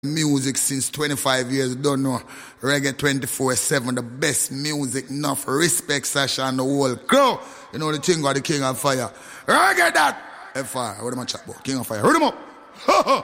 Music since 25 years, don't know. Reggae 24/7, the best music, enough respect, Sasha and the whole crew. You know the thing or the king of fire. Reggae that! F.I. What am I chat about? King of fire. Hurry them up!